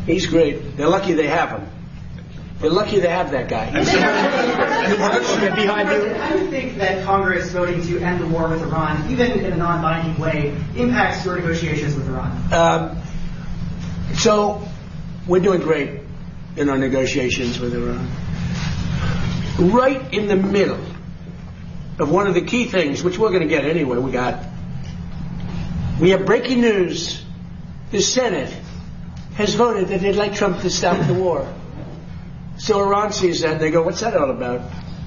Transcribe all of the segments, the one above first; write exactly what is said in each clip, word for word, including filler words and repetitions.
He's great. They're lucky they have him. They're lucky they have that guy. Behind you. How do you think that Congress voting to end the war with Iran, even in a non-binding way, impacts your negotiations with Iran? Um, so, we're doing great in our negotiations with Iran. Right in the middle of one of the key things, which we're going to get anyway, we got, we have breaking news. The Senate has voted that they'd like Trump to stop the war. So Iran sees that and they go, what's that all about?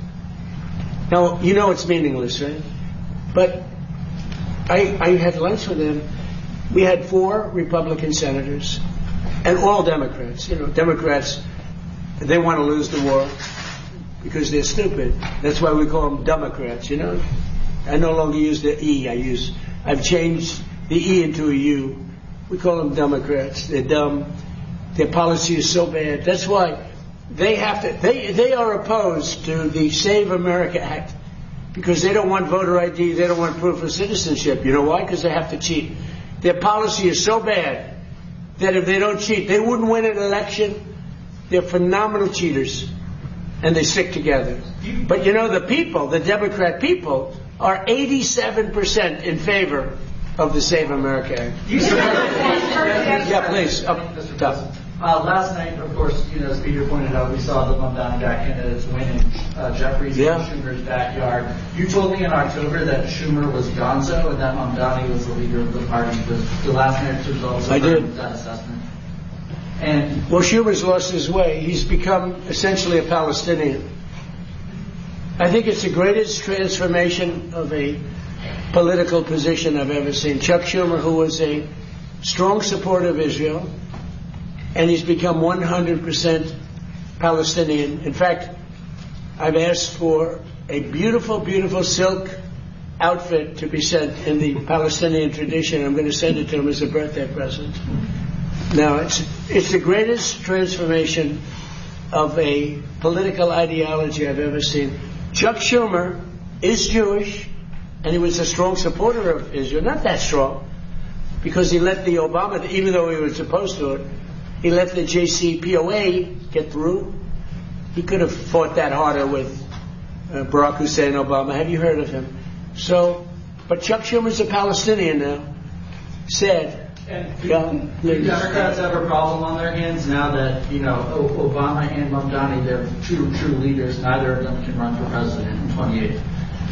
Now, you know it's meaningless, right? But I, I had lunch with them. We had four Republican senators and all Democrats. You know, Democrats, they want to lose the war because they're stupid. That's why we call them Democrats, you know? I no longer use the E. I use, I've changed the E into a U. We call them Democrats. They're dumb. Their policy is so bad. That's why they have to, they, they are opposed to the Save America Act because they don't want voter I D, they don't want proof of citizenship. You know why? Because they have to cheat. Their policy is so bad that if they don't cheat, they wouldn't win an election. They're phenomenal cheaters. And they stick together. But you know, the people, the Democrat people, are eighty-seven percent in favor of the Save America Act. Yeah, please. Up, up. Uh, last night, of course, you know, as Peter pointed out, we saw the Mamdani back candidates win in uh, Jeffries yeah. and Schumer's backyard. You told me in October that Schumer was gonzo and that Mamdani was the leader of the party. The, the last night's results I did. that assessment. And well, Schumer's lost his way. He's become essentially a Palestinian. I think it's the greatest transformation of a political position I've ever seen. Chuck Schumer, who was a strong supporter of Israel, and he's become one hundred percent Palestinian. In fact, I've asked for a beautiful, beautiful silk outfit to be sent in the Palestinian tradition. I'm going to send it to him as a birthday present. Now, it's it's the greatest transformation of a political ideology I've ever seen. Chuck Schumer is Jewish, and he was a strong supporter of Israel. Not that strong, because he let the Obama, even though he was opposed to it, he let the J C P O A get through. He could have fought that harder with uh, Barack Hussein Obama. Have you heard of him? So, but Chuck Schumer's a Palestinian now. Said. And do, do Democrats have a problem on their hands now that, you know, Obama and Mamdani, they're two true leaders, neither of them can run for president in twenty-eight?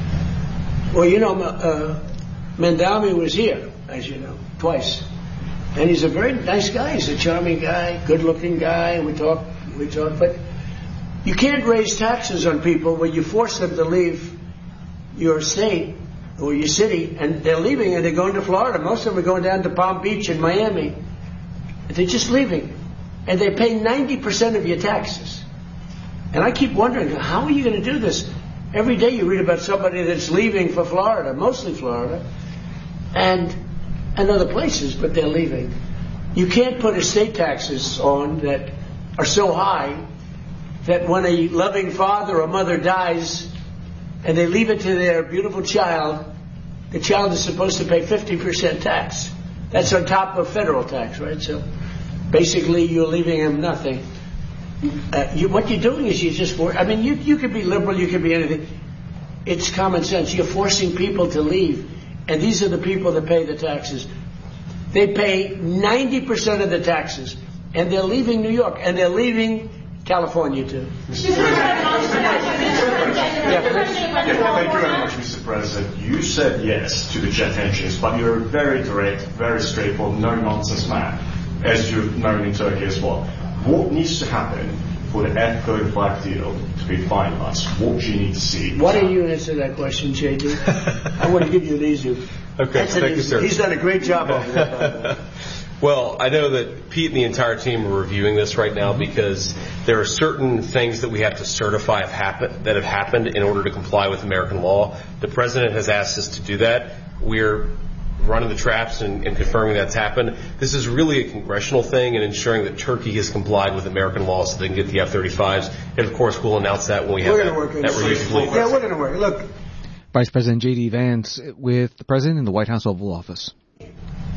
Well, you know, uh, Mamdani was here, as you know, twice. And he's a very nice guy. He's a charming guy, good-looking guy. We talk, we talk. But you can't raise taxes on people when you force them to leave your state or your city, and they're leaving and they're going to Florida. Most of them are going down to Palm Beach and Miami. They're just leaving. And they pay ninety percent of your taxes. And I keep wondering, how are you going to do this? Every day you read about somebody that's leaving for Florida, mostly Florida, and, and other places, but they're leaving. You can't put estate taxes on that are so high that when a loving father or mother dies, and they leave it to their beautiful child, the child is supposed to pay fifty percent tax. That's on top of federal tax, right? So basically you're leaving him nothing. Uh, you, what you're doing is you just, for, I mean, you, you could be liberal, you could be anything. It's common sense. You're forcing people to leave. And these are the people that pay the taxes. They pay ninety percent of the taxes. And they're leaving New York. And they're leaving California too. Yeah, thank you very much, Mister President. You said yes to the jet engines, but you're a very direct, very straightforward, no-nonsense man, as you've known in Turkey as well. What needs to happen for the F thirty-five deal to be finalized? What do you need to see? Why don't you answer that question, J D? I want to give you an easy. Okay, thank you, sir. He's done a great job over there. Well, I know that Pete and the entire team are reviewing this right now because there are certain things that we have to certify have happen, that have happened in order to comply with American law. The President has asked us to do that. We're running the traps and, and confirming that's happened. This is really a congressional thing and ensuring that Turkey has complied with American law so they can get the F thirty-fives. And, of course, we'll announce that when we have we're that, work that review. Yeah, we're going to work. Look. Vice President J D. Vance with the President in the White House Oval Office.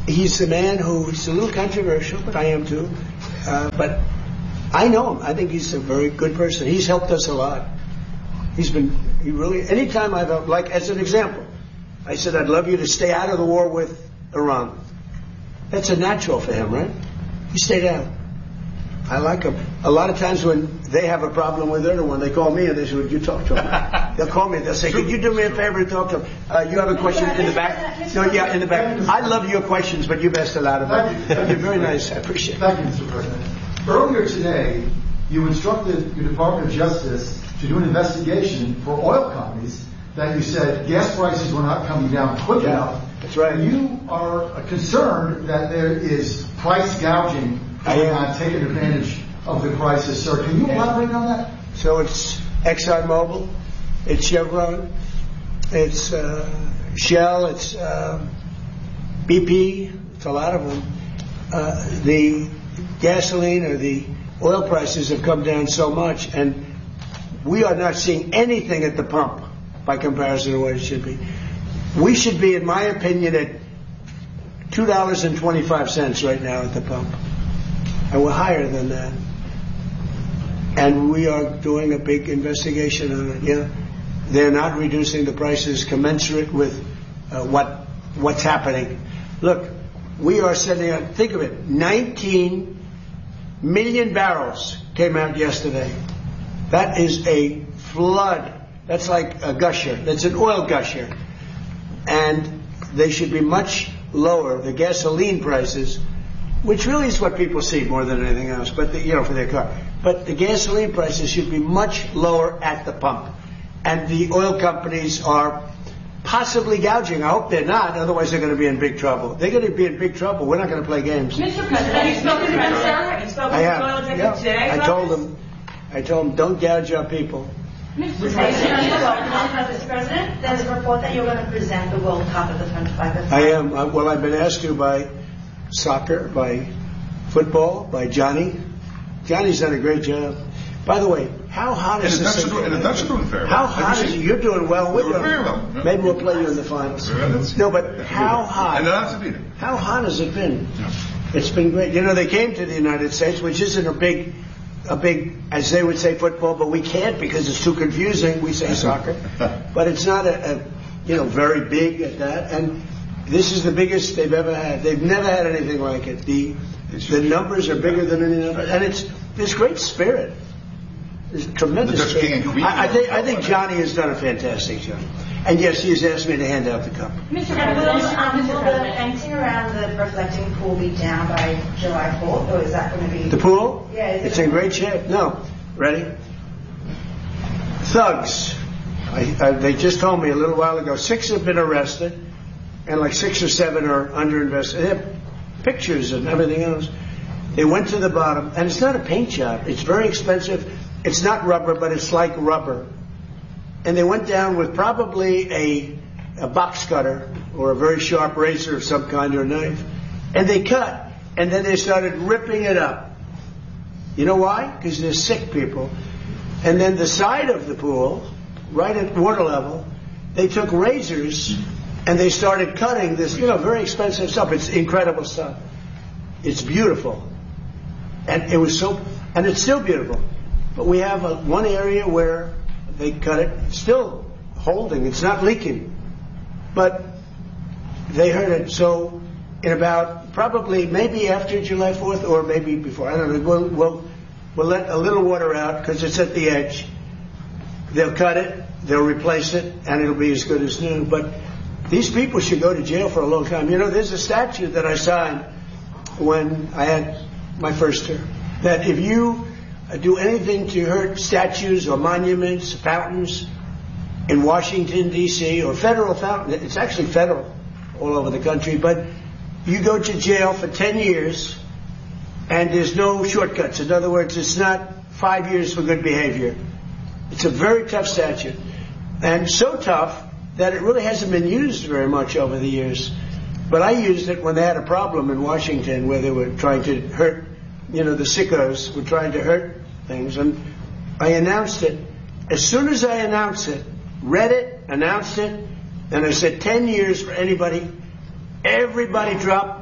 he's the man who is a little controversial, but I am too. Uh, but I know him. I think he's a very good person. He's helped us a lot. He's been, he really, anytime I've, helped, like as an example, I said, I'd love you to stay out of the war with Iran. That's a natural for him, right? He stayed out. I like him. A lot of times when they have a problem with Erdogan, they call me and they say, would you talk to him? They'll call me and they'll say, could you do me a favor and talk to him? Uh, you have a question in the back? No, yeah, in the back. I love your questions, but you've asked a lot of them. You're very nice. I appreciate it. Thank you, Mister President. Earlier today, you instructed your Department of Justice to do an investigation for oil companies that you said gas prices were not coming down quick Yeah, enough. that's right. You are concerned that there is price gouging I going am. on, taking advantage of the crisis. Sir, can you elaborate on that? So it's ExxonMobil, it's Chevron, it's uh, Shell, it's uh, B P, it's a lot of them. Uh, the gasoline or the oil prices have come down so much, and we are not seeing anything at the pump by comparison to what it should be. We should be, in my opinion, at two dollars and twenty-five cents right now at the pump. And we're higher than that. And we are doing a big investigation on it. Yeah, they're not reducing the prices commensurate with uh, what what's happening. Look, we are sending out, think of it, nineteen million barrels came out yesterday. That is a flood. That's like a gusher. That's an oil gusher. And they should be much lower, the gasoline prices, which really is what people see more than anything else, but the, you know, for their car. But the gasoline prices should be much lower at the pump. And the oil companies are possibly gouging. I hope they're not, otherwise they're going to be in big trouble. They're going to be in big trouble. We're not going to play games. Mister President, have you spoken to them, sir? Have you spoken I to have. the oil executive Yeah. today? I about told this? them, I told them, don't gouge our people. Mister President, Mister President, there's a report that you're going to present the World Cup at the twenty-five. I am. I, well, I've been asked to by soccer, by football, by Johnny. Johnny's done a great job. By the way, how hot is And the this? Dutch are doing- and the Dutch are doing very How well. hot Have is you it? seen- You're doing well. We're We're doing very well. Yeah. Maybe we'll play you in the finals. Yeah, let's- No, but how hot? And they'll have to be there. How hot has it been? It's been great. You know, they came to the United States, which isn't a big, a big, as they would say, football, but we can't because it's too confusing. We say soccer, but it's not a, a, you know, very big at that. And this is the biggest they've ever had. They've never had anything like it. The the numbers are bigger than any number, and it's there's great spirit. There's tremendous. The Dutch king and queen. I, I think I think Johnny has done a fantastic job. And yes, he has asked me to hand out the cup. Mister And will, President, um, Mister will the President. fencing around the reflecting pool be down by July fourth, or is that going to be... The pool? Yeah. is It's it- in great shape. No. Ready? Thugs. I, I, they just told me a little while ago, six have been arrested, and like six or seven are under investigation. They have pictures and everything else. They went to the bottom, and it's not a paint job. It's very expensive. It's not rubber, but it's like rubber. And they went down with probably a, a box cutter or a very sharp razor of some kind or knife, and they cut, and then they started ripping it up. You know why? Because they're sick people. And then the side of the pool, right at water level, they took razors and they started cutting this, you know, very expensive stuff. It's incredible stuff. It's beautiful. And it was so, and it's still beautiful. But we have a, one area where they cut it, it's still holding, it's not leaking. But they heard it. So in about, probably, maybe after July fourth or maybe before, I don't know, we'll, we'll, we'll let a little water out because it's at the edge. They'll cut it, they'll replace it, and it'll be as good as new. But these people should go to jail for a long time. You know, there's a statute that I signed when I had my first term, that if you do anything to hurt statues or monuments, fountains in Washington, D C, or federal fountain, it's actually federal all over the country, but you go to jail for ten years and there's no shortcuts. In other words, it's not five years for good behavior. It's a very tough statute, and so tough that it really hasn't been used very much over the years. But I used it when they had a problem in Washington where they were trying to hurt, you know, the sickos were trying to hurt things, and I announced it. As soon as I announced it, read it, announced it, and I said ten years for anybody, everybody dropped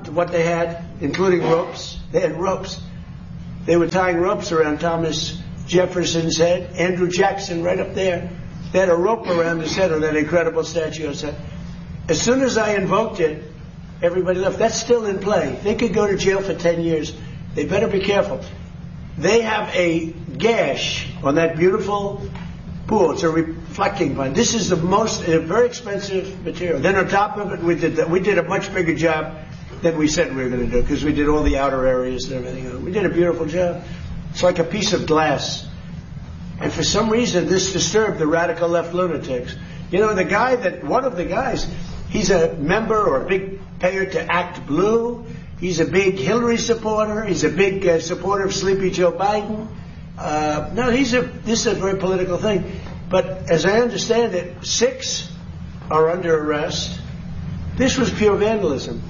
what they had, including ropes. They had ropes. They were tying ropes around Thomas Jefferson's head. Andrew Jackson right up there. They had a rope around his head on that incredible statue. I said, as soon as I invoked it, everybody left. That's still in play. They could go to jail for ten years. They better be careful. They have a gash on that beautiful pool. It's a reflecting pond. This is the most, a very expensive material. Then on top of it, we did that. We did a much bigger job than we said we were going to do, because we did all the outer areas and everything. We did a beautiful job. It's like a piece of glass. And for some reason, this disturbed the radical left lunatics. You know, the guy that, one of the guys, he's a member or a big payer to Act Blue. He's a big Hillary supporter. He's a big uh, supporter of Sleepy Joe Biden. Uh, no, he's a, this is a very political thing. But as I understand it, six are under arrest. This was pure vandalism.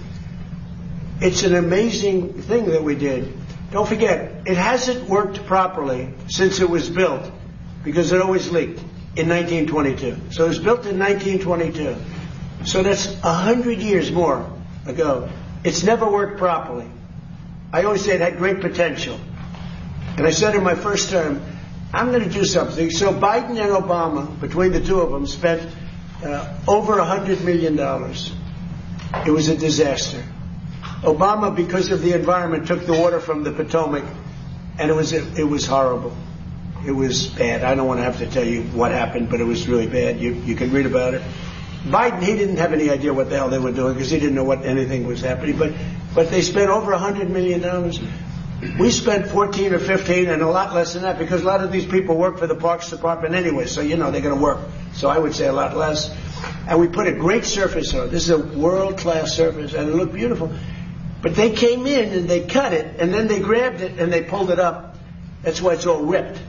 It's an amazing thing that we did. Don't forget, it hasn't worked properly since it was built, because it always leaked in nineteen twenty-two. So it was built in nineteen twenty-two. So that's a hundred years more ago. It's never worked properly. I always say it had great potential. And I said in my first term, I'm going to do something. So Biden and Obama, between the two of them, spent uh, over one hundred million dollars. It was a disaster. Obama, because of the environment, took the water from the Potomac, and it was it, it was horrible. It was bad. I don't want to have to tell you what happened, but it was really bad. You you can read about it. Biden, he didn't have any idea what the hell they were doing, because he didn't know what anything was happening. But but they spent over one hundred million dollars. We spent fourteen or fifteen, and a lot less than that, because a lot of these people work for the Parks Department anyway, so you know they're going to work. So I would say a lot less. And we put a great surface on it. This is a world-class surface, and it looked beautiful. But they came in and they cut it, and then they grabbed it and they pulled it up. That's why it's all ripped.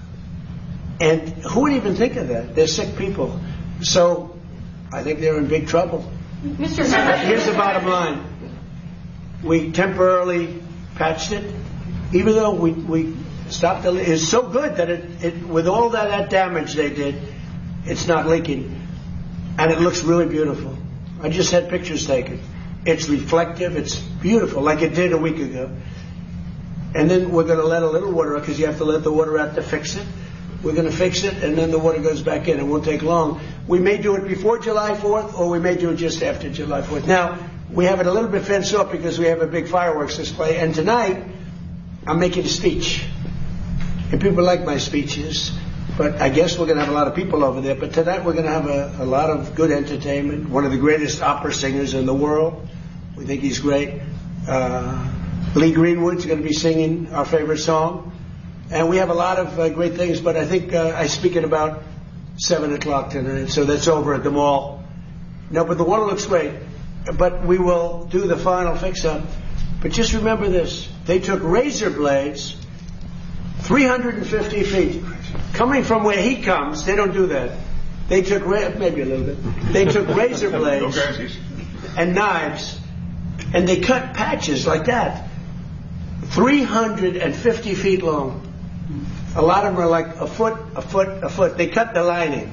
And who would even think of that? They're sick people. So I think they're in big trouble. Mister President. Here's the bottom line. We temporarily patched it, even though we, we stopped the leak. It's so good that it, it with all that, that damage they did, it's not leaking. And it looks really beautiful. I just had pictures taken. It's reflective. It's beautiful, like it did a week ago. And then we're going to let a little water out, because you have to let the water out to fix it. We're going to fix it, and then the water goes back in. It won't take long. We may do it before July fourth, or we may do it just after July fourth. Now, we have it a little bit fenced off because we have a big fireworks display. And tonight, I'm making a speech. And people like my speeches. But I guess we're going to have a lot of people over there. But tonight we're going to have a, a lot of good entertainment. One of the greatest opera singers in the world. We think he's great. Uh, Lee Greenwood's going to be singing our favorite song. And we have a lot of uh, great things. But I think uh, I speak at about seven o'clock tonight. So that's over at the mall. No, but the water looks great. But we will do the final fix-up. But just remember this. They took razor blades three hundred fifty feet. Coming from where he comes, they don't do that. They took, ra- maybe a little bit, they took razor blades and knives, and they cut patches like that, three hundred fifty feet long. A lot of them are like a foot, a foot, a foot. They cut the lining.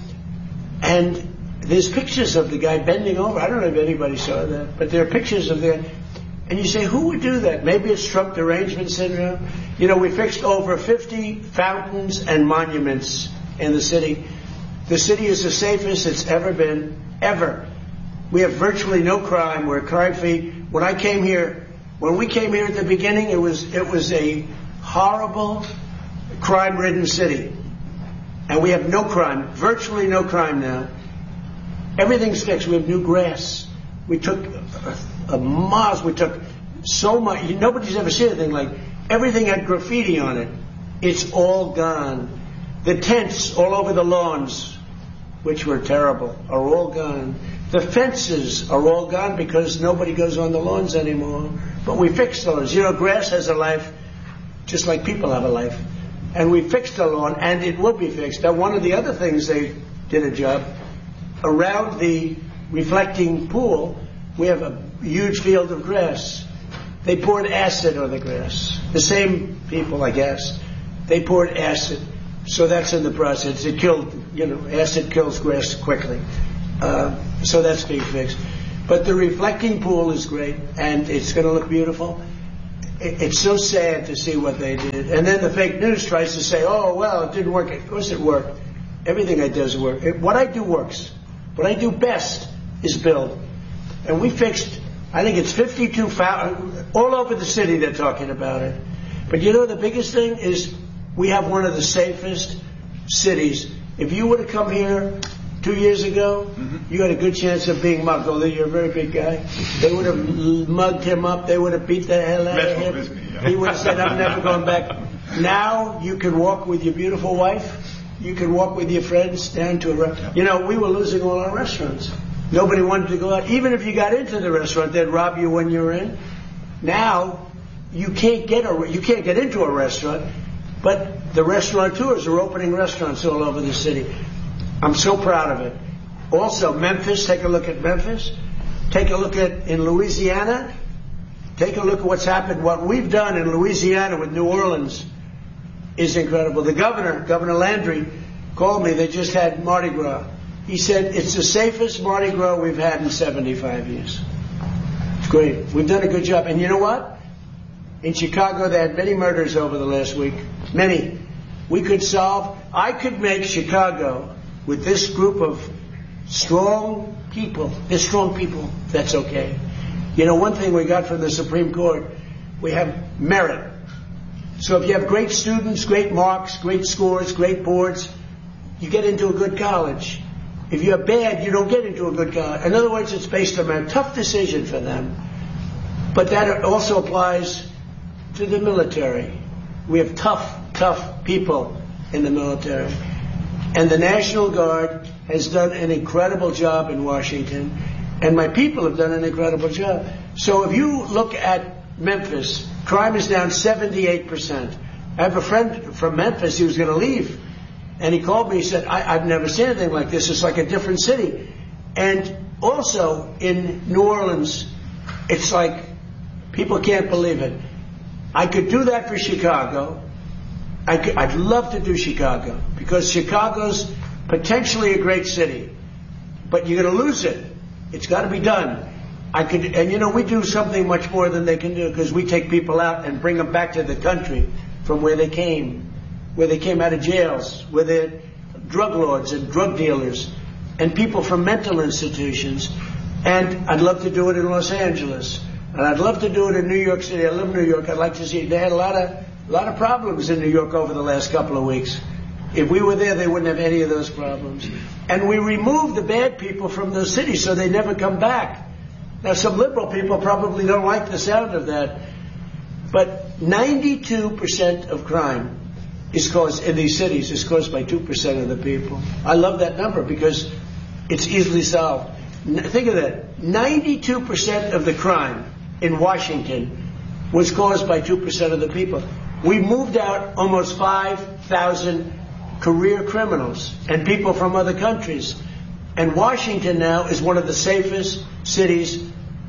And there's pictures of the guy bending over. I don't know if anybody saw that, but there are pictures of that. And you say, who would do that? Maybe it's Trump derangement syndrome. You know, we fixed over fifty fountains and monuments in the city. The city is the safest it's ever been, ever. We have virtually no crime. We're crime-free. When I came here, when we came here at the beginning, it was it was a horrible, crime-ridden city. And we have no crime, virtually no crime now. Everything's fixed. We have new grass. We took a, a miles. We took so much. Nobody's ever seen anything like. Everything had graffiti on it. It's all gone. The tents all over the lawns, which were terrible, are all gone. The fences are all gone because nobody goes on the lawns anymore. But we fixed those. You know, grass has a life, just like people have a life. And we fixed the lawn, and it will be fixed. Now, one of the other things they did a job around the reflecting pool. We have a huge field of grass. They poured acid on the grass. The same people, I guess. They poured acid. So that's in the process. It killed, you know, acid kills grass quickly. Uh, so that's being fixed. But But the reflecting pool is great, and it's going to look beautiful. It's so sad to see what they did. And then the fake news tries to say, oh, well, it didn't work. Of course it worked. Everything I do does work. It, what I do works. What I do best is build. And we fixed, I think it's fifty-two, all over the city they're talking about it. But you know, the biggest thing is we have one of the safest cities. If you would have come here two years ago, mm-hmm. you had a good chance of being mugged, although you're a very big guy. They would have mugged him up. They would have beat the hell out of him. Me, yeah. He would have said, I'm never going back. Now you can walk with your beautiful wife. You can walk with your friends down to a restaurant. You know, we were losing all our restaurants. Nobody wanted to go out. Even if you got into the restaurant, they'd rob you when you were in. Now, you can't get a, you can't get into a restaurant, but the restaurateurs are opening restaurants all over the city. I'm so proud of it. Also, Memphis, take a look at Memphis. Take a look at, in Louisiana, take a look at what's happened. What we've done in Louisiana with New Orleans is incredible. The governor, Governor Landry, called me. They just had Mardi Gras. He said, it's the safest Mardi Gras we've had in seventy-five years. It's great. We've done a good job. And you know what? In Chicago, they had many murders over the last week. Many. We could solve, I could make Chicago, with this group of strong people, they're strong people, that's okay. You know, one thing we got from the Supreme Court, we have merit. So if you have great students, great marks, great scores, great boards, you get into a good college. If you're bad, you don't get into a good college. In other words, it's based on a tough decision for them. But that also applies to the military. We have tough, tough people in the military. And the National Guard has done an incredible job in Washington. And my people have done an incredible job. So if you look at Memphis, crime is down seventy-eight percent. I have a friend from Memphis who was going to leave. And he called me, he said, I, I've never seen anything like this. It's like a different city. And also in New Orleans, it's like people can't believe it. I could do that for Chicago. I could, I'd love to do Chicago because Chicago's potentially a great city. But you're going to lose it. It's got to be done. I could, and you know, we do something much more than they can do because we take people out and bring them back to the country from where they came. Where they came out of jails, where they're drug lords and drug dealers, and people from mental institutions. And I'd love to do it in Los Angeles, and I'd love to do it in New York City. I live in New York. I'd like to see. They had a lot of, a lot of problems in New York over the last couple of weeks. If we were there, they wouldn't have any of those problems. And we removed the bad people from those cities, so they never come back. Now, some liberal people probably don't like the sound of that, but ninety-two percent of crime is caused in these cities is caused by two percent of the people. I love that number because it's easily solved. Think of that. ninety-two percent of the crime in Washington was caused by two percent of the people. We moved out almost five thousand career criminals and people from other countries. And Washington now is one of the safest cities,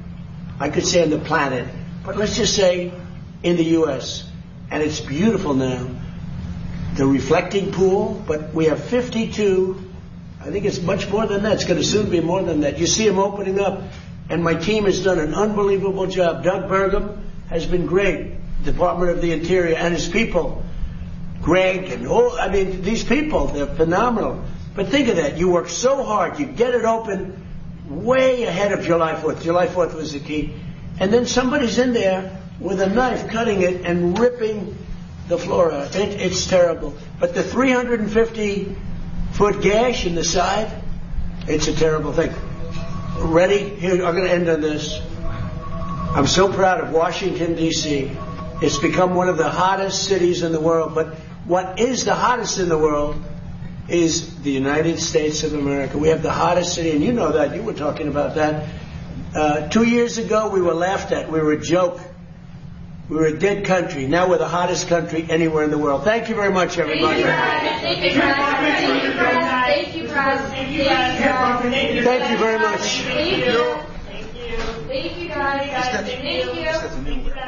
I could say, on the planet. But let's just say in the U S And it's beautiful now. The reflecting pool, but we have fifty-two, I think it's much more than that. It's going to soon be more than that. You see them opening up, and my team has done an unbelievable job. Doug Burgum has been great, Department of the Interior, and his people, Greg, and all, I mean, these people, they're phenomenal. But think of that, you work so hard, you get it open way ahead of July fourth. July fourth was the key. And then somebody's in there with a knife cutting it and ripping the floor out. It, it's terrible. But the three hundred fifty foot gash in the side, it's a terrible thing. Ready? Here, I'm going to end on this. I'm so proud of Washington, D C It's become one of the hottest cities in the world. But what is the hottest in the world is the United States of America. We have the hottest city, and you know that. You were talking about that. Uh, two years ago, we were laughed at. We were a joke. We were a dead country. Now we're the hottest country anywhere in the world. Thank you very much, everybody. Thank you, Brad. Thank you, Brad. Thank you, Brad. Thank you, Brad. Thank you very much. Thank you. Thank you. Thank you, guys. Thank you.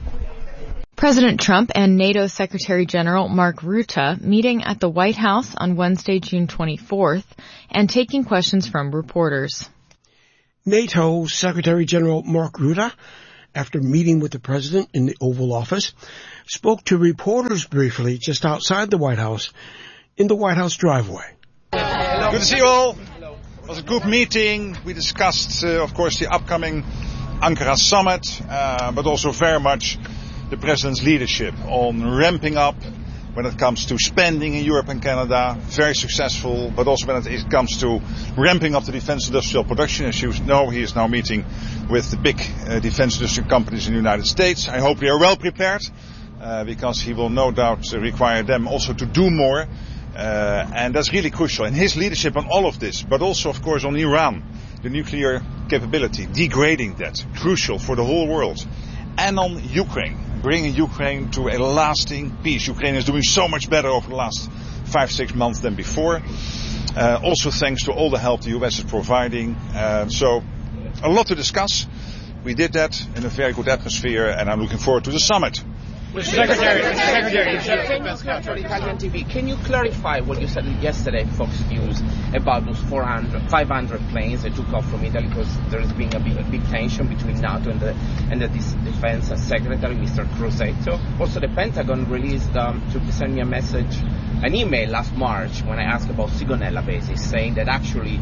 President Trump and NATO Secretary General Mark Rutte meeting at the White House on Wednesday, June twenty-fourth, and taking questions from reporters. NATO Secretary General Mark Rutte, after meeting with the president in the Oval Office, spoke to reporters briefly just outside the White House in the White House driveway. Good to see you all. It was a good meeting. We discussed, uh, of course, the upcoming Ankara summit, uh, but also very much the president's leadership on ramping up when it comes to spending in Europe and Canada. Very successful, but also when it comes to ramping up the defense industrial production. As you know, he is now meeting with the big uh, defense industry companies in the United States. I hope they are well prepared, uh, because he will no doubt uh, require them also to do more. Uh, and that's really crucial. And his leadership on all of this, but also, of course, on Iran, the nuclear capability, degrading that, crucial for the whole world. And on Ukraine, bringing Ukraine to a lasting peace. Ukraine is doing so much better over the last five, six months than before. Uh, also thanks to all the help the U S is providing. Uh, so, a lot to discuss. We did that in a very good atmosphere, and I'm looking forward to the summit. Mister Secretary, Mister Secretary, you said can you, for Italian T V, can you clarify what you said yesterday at Fox News about those four hundred, five hundred planes that took off from Italy, because there has been a big, a big tension between NATO and the, and the Defense Secretary, Mister Crosetto. Also, the Pentagon released, um, to send me a message, an email last March when I asked about Sigonella bases, saying that actually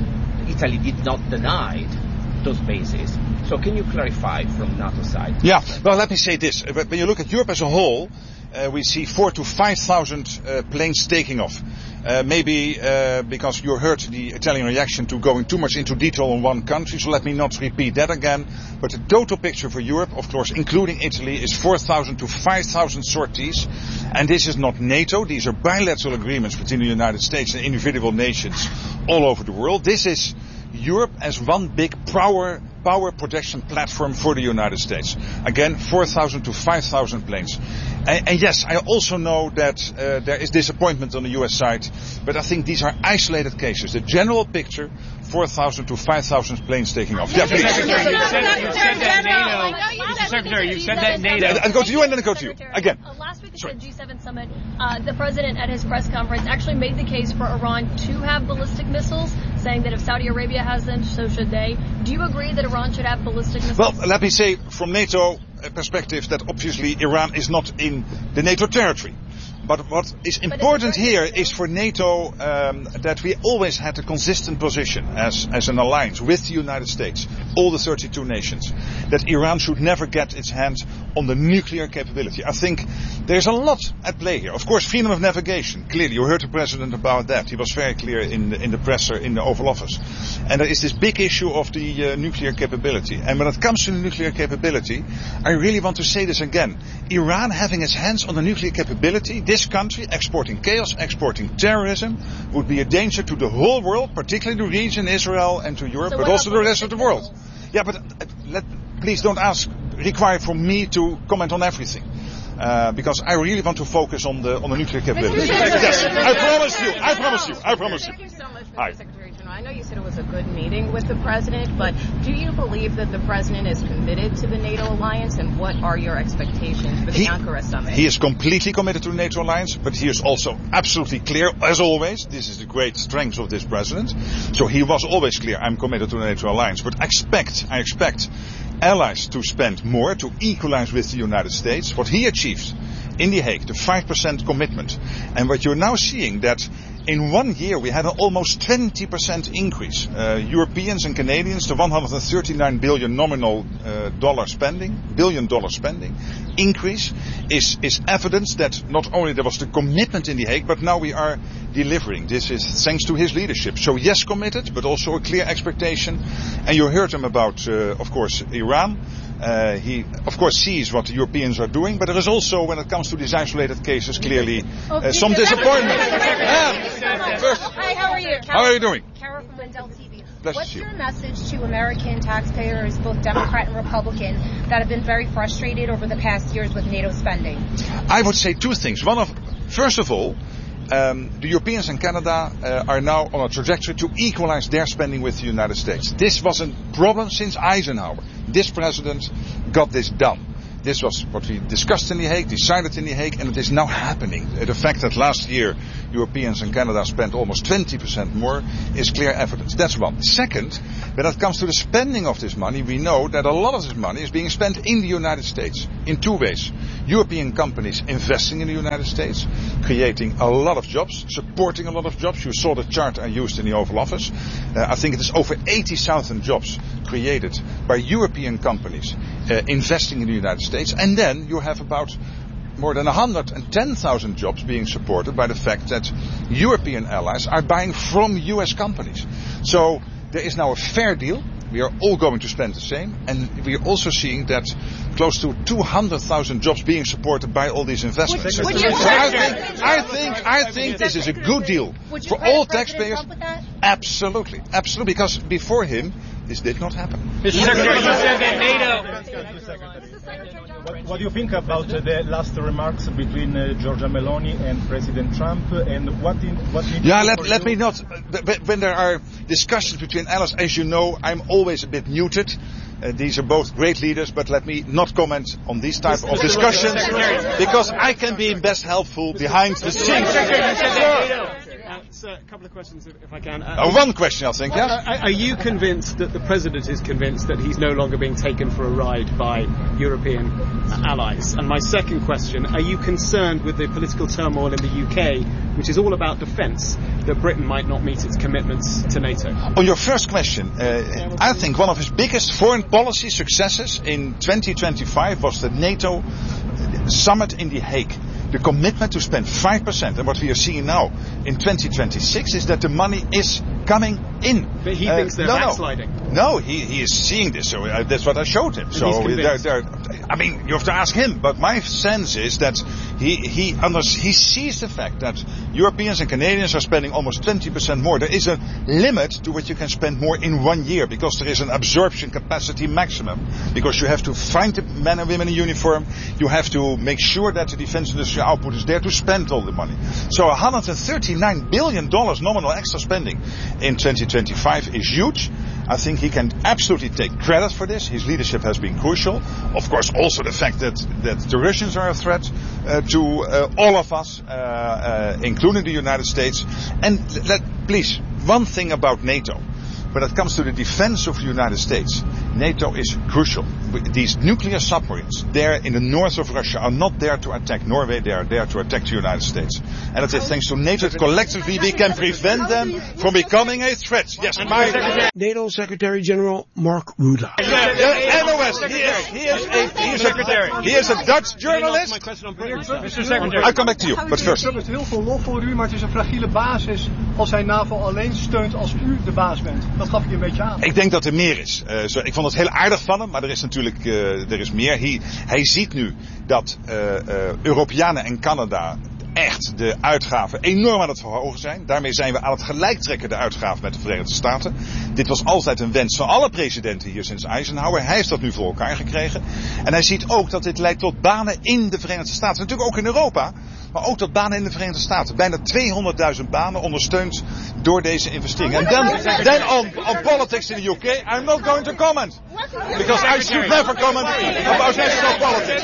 Italy did not deny those bases. So can you clarify from NATO side? Yeah, well, let me say this. When you look at Europe as a whole, uh, we see four to five thousand uh, planes taking off. Uh, maybe uh, because you heard the Italian reaction to going too much into detail on one country, so let me not repeat that again. But the total picture for Europe, of course, including Italy, is four thousand to five thousand sorties. And this is not NATO. These are bilateral agreements between the United States and individual nations all over the world. This is Europe as one big power power projection platform for the United States. Again, four thousand to five thousand planes. And, and yes, I also know that uh, there is disappointment on the U S side, but I think these are isolated cases. The general picture, four thousand to five thousand planes taking off. Yeah, please. Secretary, you said, you said that NATO. Mister Secretary, you said that NATO. I'll go to you and then I'll go to you. Again. Uh, last week at the G seven summit, uh, the president at his press conference actually made the case for Iran to have ballistic missiles, saying that if Saudi Arabia has them, so should they. Do you agree that Iran should have ballistic missiles? Well, let me say from NATO perspective that obviously Iran is not in the NATO territory. But what is important here is for NATO um, that we always had a consistent position as, as an alliance with the United States, all the thirty-two nations, that Iran should never get its hands on the nuclear capability. I think there's a lot at play here. Of course, freedom of navigation. Clearly, you heard the President about that. He was very clear in the, in the presser in the Oval Office. And there is this big issue of the uh, nuclear capability. And when it comes to the nuclear capability, I really want to say this again. Iran having its hands on the nuclear capability, this country exporting chaos, exporting terrorism, would be a danger to the whole world, particularly the region, Israel, and to Europe, so but also the rest of the world. Yeah, but uh, let, please don't ask, require from me to comment on everything. Uh, because I really want to focus on the on the nuclear capability. Yes, I promise you, I promise you, I promise you. Thank you so much, Mister Hi. Secretary General. I know you said it was a good meeting with the president, but do you believe that the president is committed to the NATO alliance, and what are your expectations for the He, Ankara summit? he is completely committed to the NATO alliance, but he is also absolutely clear, as always. This is the great strength of this president. So he was always clear, I'm committed to the NATO alliance. But I expect, I expect allies to spend more, to equalize with the United States. What he achieved in The Hague, the five percent commitment. And what you're now seeing, that in one year we had an almost twenty percent increase. Uh, Europeans and Canadians, the one hundred thirty-nine billion nominal uh, dollar spending, billion dollar spending increase is, is evidence that not only there was the commitment in The Hague, but now we are delivering. This is thanks to his leadership. So yes, committed, but also a clear expectation. And you heard him about, uh, of course, Iran. Uh, he, of course, sees what the Europeans are doing, but there is also, when it comes to these isolated cases, clearly uh, some disappointment. Yeah. First, Hi, how are you? how are you doing? Carol from Wendell T V. Bless What's you. your message to American taxpayers, both Democrat and Republican, that have been very frustrated over the past years with NATO spending? I would say two things. One of, first of all, Um, the Europeans and Canada uh, are now on a trajectory to equalize their spending with the United States. This was a problem since Eisenhower. This president got this done. This was what we discussed in The Hague, decided in The Hague, and it is now happening. Uh, the fact that last year Europeans and Canada spent almost twenty percent more is clear evidence. That's one. Second, when it comes to the spending of this money, we know that a lot of this money is being spent in the United States in two ways. European companies investing in the United States, creating a lot of jobs, supporting a lot of jobs. You saw the chart I used in the Oval Office. Uh, I think it is over eighty thousand jobs created by European companies uh, investing in the United States. And then you have about more than one hundred ten thousand jobs being supported by the fact that European allies are buying from U S companies. So there is now a fair deal. We are all going to spend the same, and we are also seeing that close to two hundred thousand jobs being supported by all these investments. Would, would so I think, I think, I think this is a good deal for all taxpayers. Absolutely, absolutely, because before him, this did not happen. Mister Secretary, you said that NATO. What, what do you think about uh, the last remarks between uh, Giorgia Meloni and President Trump, and what in, what needs Yeah, to let, for let you? me not. When there are discussions between allies, as you know, I'm always a bit muted. Uh, these are both great leaders, but let me not comment on these type of discussions because I can be best helpful behind the scenes. Uh, sir, a couple of questions, if, if I can. Uh, uh, one question, I think, yeah? Are, are you convinced that the President is convinced that he's no longer being taken for a ride by European uh, allies? And my second question, are you concerned with the political turmoil in the U K, which is all about defence, that Britain might not meet its commitments to NATO? On your first question, uh, I think one of his biggest foreign policy successes in twenty twenty-five was the NATO summit in The Hague. The commitment to spend five percent, and what we are seeing now in twenty twenty-six is that the money is coming in. But he uh, thinks they're no, backsliding. No, no he, he is seeing this, so uh, that's what I showed him. And so he's they're, they're, I mean, you have to ask him, but my sense is that he he, under, he sees the fact that Europeans and Canadians are spending almost twenty percent more. There is a limit to what you can spend more in one year because there is an absorption capacity maximum, because you have to find the men and women in uniform, you have to make sure that the defense industry output is there to spend all the money. So one hundred thirty-nine billion dollars nominal extra spending in twenty twenty-five is huge. I think he can absolutely take credit for this. His leadership has been crucial. Of course, also the fact that, that the Russians are a threat uh, to uh, all of us, uh, uh, including the United States. And let, please, one thing about NATO. When it comes to the defense of the United States, NATO is crucial. These nuclear submarines there in the north of Russia are not there to attack Norway, they are there to attack the United States. And it is thanks to NATO that collectively we can prevent them from becoming a threat. Yes, my... NATO Secretary General Mark Rutte. N O S, he is, he is a, he is a, he is a Dutch journalist. Mister Secretary. I'll come back to you, but first. Trump heeft heel veel lof voor u, maar het is een fragiele basis als hij NAVO alleen steunt als u de baas bent. Dat gaf je een beetje aan. Ik denk dat er meer is. Uh, zo, ik vond het heel aardig van hem, maar er is natuurlijk uh, er is meer. Hij, hij ziet nu dat uh, uh, Europeanen en Canada echt de uitgaven enorm aan het verhogen zijn. Daarmee zijn we aan het gelijktrekken de uitgaven met de Verenigde Staten. Dit was altijd een wens van alle presidenten hier sinds Eisenhower. Hij heeft dat nu voor elkaar gekregen. En hij ziet ook dat dit leidt tot banen in de Verenigde Staten. Natuurlijk ook in Europa, maar ook tot banen in de Verenigde Staten. Bijna tweehonderdduizend banen ondersteund door deze investeringen. En dan then on, on politics in the U K, I'm not going to comment. Because I should never comment about national politics.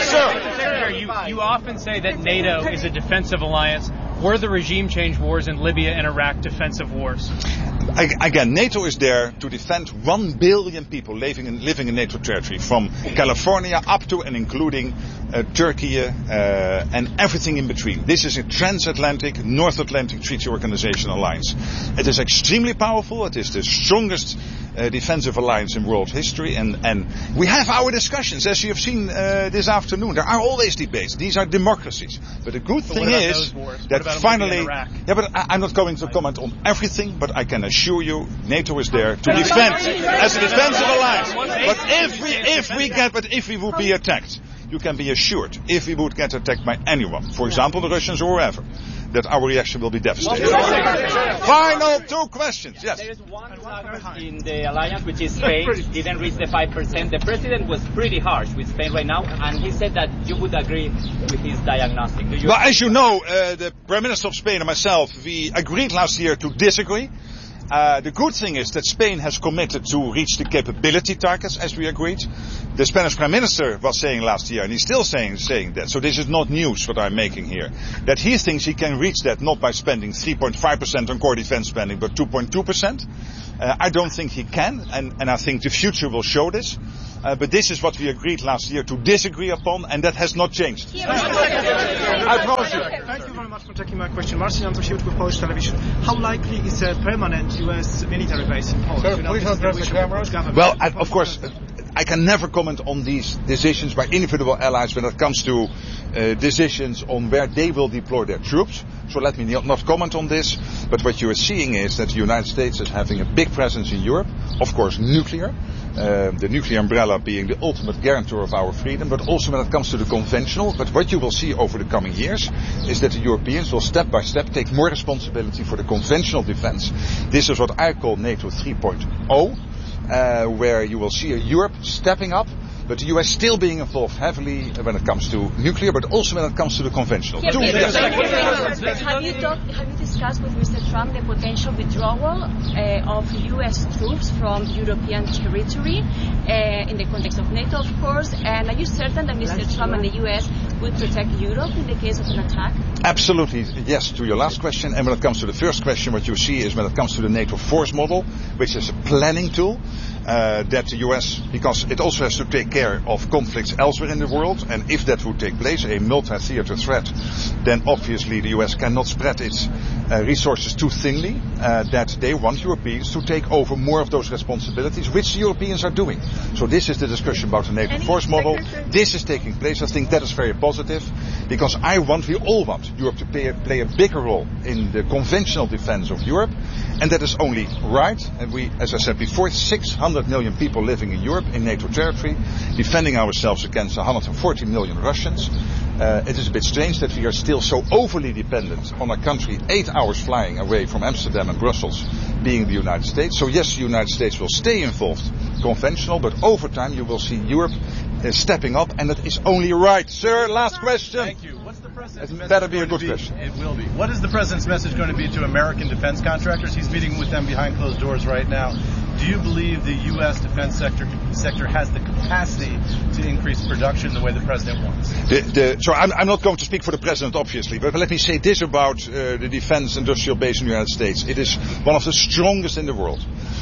Sir. You, you often say that NATO is a defensive alliance. Were the regime change wars in Libya and Iraq defensive wars? Again, NATO is there to defend one billion people living in, living in NATO territory, from California up to and including uh, Turkey uh, and everything in between. This is a transatlantic, North Atlantic Treaty Organization alliance. It is extremely powerful. It is the strongest uh, defensive alliance in world history, and, and we have our discussions, as you have seen uh, this afternoon. There are always debates. These are democracies. But the good but thing is that finally, yeah, but I, I'm not going to comment on everything, but I can assure you, NATO is there to defend as a defensive alliance. But if we, if we get, but if we would be attacked, you can be assured, if we would get attacked by anyone, for example the Russians or whoever, that our reaction will be devastating. Final two questions. Yes. There is one in the alliance, which is Spain, didn't reach the five percent. The president was pretty harsh with Spain right now, and he said that you would agree with his diagnostic. Do you? Well, as you know, uh, the Prime Minister of Spain and myself, we agreed last year to disagree. Uh, the good thing is that Spain has committed to reach the capability targets as we agreed. The Spanish Prime Minister was saying last year, and he's still saying saying that, so this is not news what I'm making here, that he thinks he can reach that not by spending three point five percent on core defense spending, but two point two percent. Uh, I don't think he can, and, and I think the future will show this. Uh, but this is what we agreed last year to disagree upon, and that has not changed. I promise you. Thank you very much for taking my question. Marcin Andrusiewicz with Polish television. How likely is a permanent U S military base in Poland? Sir, please don't press the camera. Well, I, of course, I can never comment on these decisions by individual allies when it comes to uh, decisions on where they will deploy their troops. So let me not comment on this. But what you are seeing is that the United States is having a big presence in Europe. Of course, nuclear. Uh, the nuclear umbrella being the ultimate guarantor of our freedom, but also when it comes to the conventional. But what you will see over the coming years is that the Europeans will step by step take more responsibility for the conventional defense. This is what I call NATO three point oh, uh, where you will see a Europe stepping up, but the U S still being involved heavily when it comes to nuclear, but also when it comes to the conventional. Yeah, yes. Have you talked, have you discussed with Mister Trump the potential withdrawal uh, of U S troops from European territory uh, in the context of NATO, of course? And are you certain that Mister Trump and the U S would protect Europe in the case of an attack? Absolutely, yes, to your last question. And when it comes to the first question, what you see is when it comes to the NATO force model, which is a planning tool, uh, that the U S, because it also has to take care of conflicts elsewhere in the world, and if that would take place, a multi-theater threat, then obviously the U S cannot spread its uh, resources too thinly, uh, that they want Europeans to take over more of those responsibilities, which the Europeans are doing. So this is the discussion about the NATO Any force model. This is taking place. I think that is very positive, because I want, we all want Europe to play a, play a bigger role in the conventional defense of Europe, and that is only right. And we, as I said before, six hundred million people living in Europe in NATO territory, defending ourselves against one hundred forty million Russians. Uh, it is a bit strange that we are still so overly dependent on a country eight hours flying away from Amsterdam and Brussels, being the United States. So yes, the United States will stay involved, conventional, but over time you will see Europe uh, stepping up, and that is only right. Sir, last question. Thank you. What's the president's it message better be a good be? question. It will be. What is the president's message going to be to American defense contractors? He's meeting with them behind closed doors right now. Do you believe the U S defense sector sector has the capacity to increase production the way the president wants? The, the, so I'm, I'm not going to speak for the president, obviously, but let me say this about uh, the defense industrial base in the United States. It is one of the strongest in the world.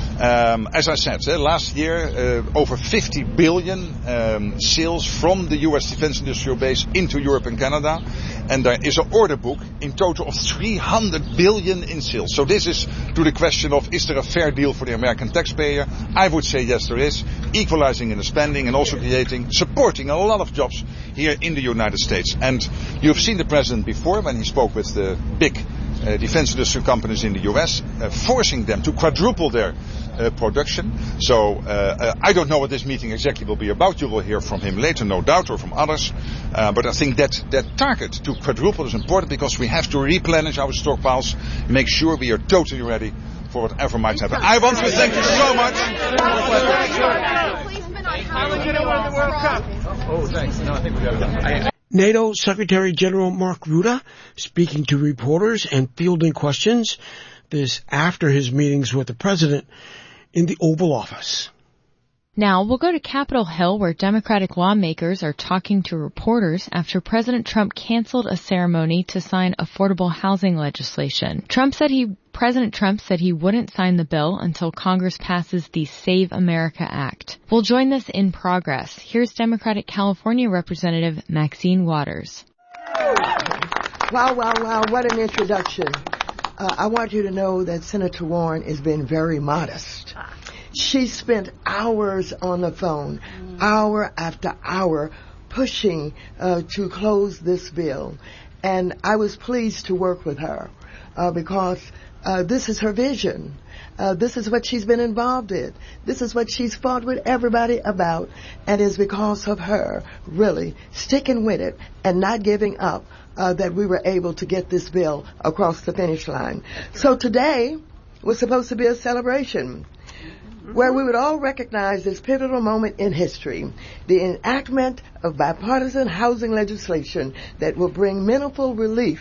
Um, as I said, uh, last year, uh, over fifty billion um, sales from the U S defense industrial base into Europe and Canada. And there is an order book in total of three hundred billion in sales. So this is to the question of, is there a fair deal for the American taxpayer? I would say yes, there is. Equalizing in the spending and also creating, supporting a lot of jobs here in the United States. And you've seen the president before when he spoke with the big uh, defense industrial companies in the U S, uh, forcing them to quadruple their Uh, production. So uh, uh, I don't know what this meeting exactly will be about. You will hear from him later, no doubt, or from others. Uh, but I think that that target to quadruple is important, because we have to replenish our stockpiles, make sure we are totally ready for whatever might happen. I want to thank you so much. Oh, thanks. No, I think we got it. NATO Secretary General Mark Rutte speaking to reporters and fielding questions. This after his meetings with the president in the Oval Office. Now we'll go to Capitol Hill, where Democratic lawmakers are talking to reporters after President Trump canceled a ceremony to sign affordable housing legislation. Trump said he, President Trump said he wouldn't sign the bill until Congress passes the Save America Act. We'll join this in progress. Here's Democratic California Representative Maxine Waters. Wow, wow, wow, what an introduction. Uh, I want you to know that Senator Warren has been very modest. She spent hours on the phone, hour after hour, pushing uh, to close this bill. And I was pleased to work with her uh, because uh, this is her vision. Uh, this is what she's been involved in. This is what she's fought with everybody about, and it's because of her really sticking with it and not giving up uh, that we were able to get this bill across the finish line. So today was supposed to be a celebration where we would all recognize this pivotal moment in history, the enactment of bipartisan housing legislation that will bring meaningful relief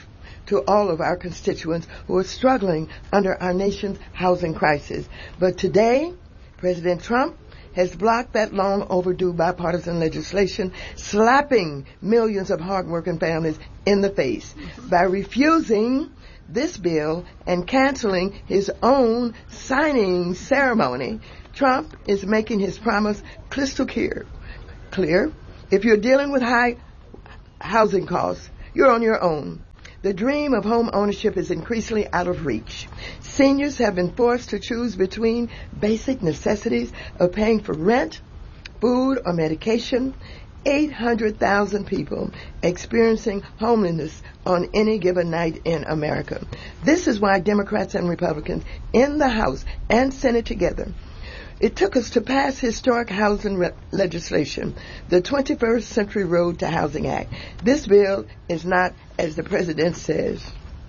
to all of our constituents who are struggling under our nation's housing crisis. But today, President Trump has blocked that long overdue bipartisan legislation, slapping millions of hardworking families in the face by refusing this bill and canceling his own signing ceremony. Trump is making his promise crystal clear. Clear. If you're dealing with high housing costs, you're on your own. The dream of home ownership is increasingly out of reach. Seniors have been forced to choose between basic necessities of paying for rent, food, or medication. eight hundred thousand people experiencing homelessness on any given night in America. This is why Democrats and Republicans in the House and Senate together, it took us to pass historic housing re- legislation, the twenty-first Century Road to Housing Act. This bill is not, as the president says,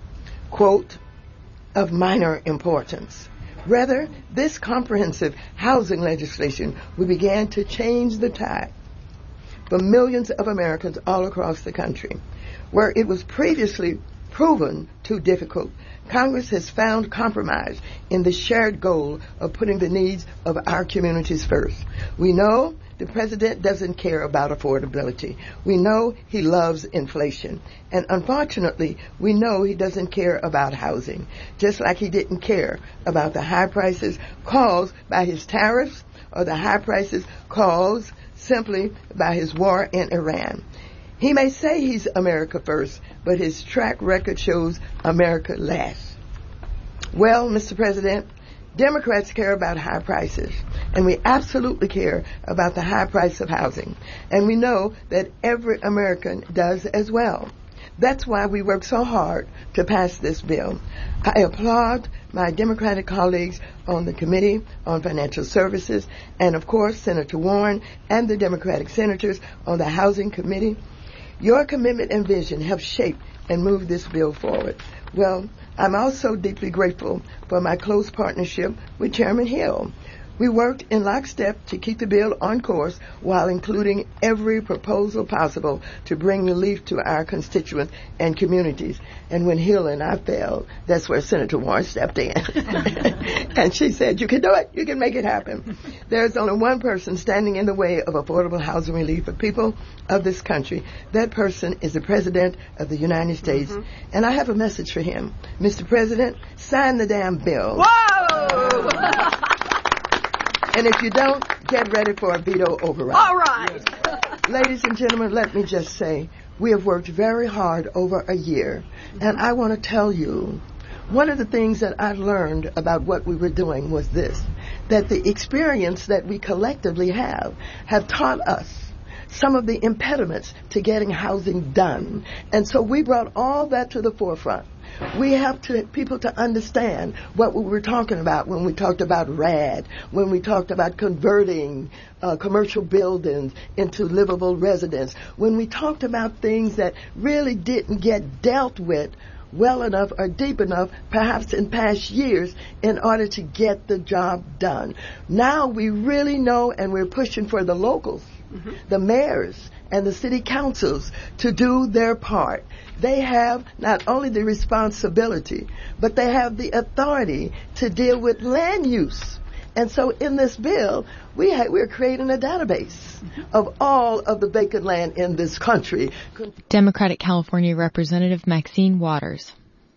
quote, of minor importance. Rather, this comprehensive housing legislation will begin to change the tide for millions of Americans all across the country. Where it was previously proven too difficult, Congress has found compromise in the shared goal of putting the needs of our communities first. We know the president doesn't care about affordability. We know he loves inflation. And unfortunately, we know he doesn't care about housing, just like he didn't care about the high prices caused by his tariffs or the high prices caused simply by his war in Iran. He may say he's America first, but his track record shows America last. Well, Mister President, Democrats care about high prices, and we absolutely care about the high price of housing. And we know that every American does as well. That's why we work so hard to pass this bill. I applaud my Democratic colleagues on the Committee on Financial Services, and of course Senator Warren and the Democratic senators on the Housing Committee. Your commitment and vision have shaped and moved this bill forward. Well, I'm also deeply grateful for my close partnership with Chairman Hill. We worked in lockstep to keep the bill on course while including every proposal possible to bring relief to our constituents and communities. And when Hill and I failed, that's where Senator Warren stepped in. And she said, you can do it. You can make it happen. There's only one person standing in the way of affordable housing relief for people of this country. That person is the President of the United States. Mm-hmm. And I have a message for him. Mister President, sign the damn bill. Whoa! And if you don't, get ready for a veto override. All right. Ladies and gentlemen, let me just say, we have worked very hard over a year. And I want to tell you, one of the things that I learned about what we were doing was this, that the experience that we collectively have, have taught us some of the impediments to getting housing done. And so we brought all that to the forefront. We have to people to understand what we were talking about when we talked about R A D, when we talked about converting uh, commercial buildings into livable residence, when we talked about things that really didn't get dealt with well enough or deep enough, perhaps in past years, in order to get the job done. Now we really know, and we're pushing for the locals, mm-hmm. the mayors, and the city councils to do their part. They have not only the responsibility, but they have the authority to deal with land use. And so in this bill, we ha- we're creating a database of all of the vacant land in this country. Democratic California Representative Maxine Waters.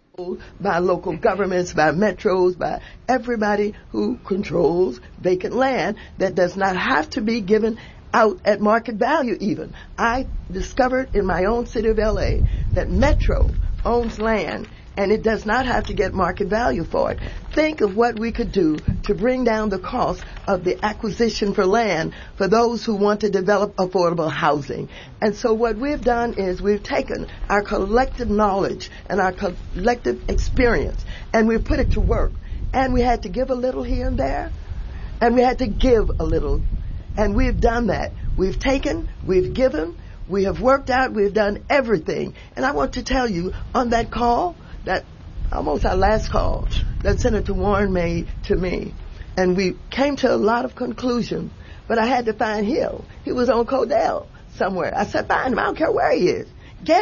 By local governments, by metros, by everybody who controls vacant land that does not have to be given out at market value even. I discovered in my own city of L A that Metro owns land and it does not have to get market value for it. Think of what we could do to bring down the cost of the acquisition for land for those who want to develop affordable housing. And so what we've done is we've taken our collective knowledge and our collective experience and we've put it to work. And we had to give a little here and there, and we had to give a little. And we've done that. We've taken, we've given, we have worked out, we've done everything. And I want to tell you, on that call, that almost our last call that Senator Warren made to me, and we came to a lot of conclusions, but I had to find Hill. He was on Codell somewhere. I said, find him. I don't care where he is. Get him.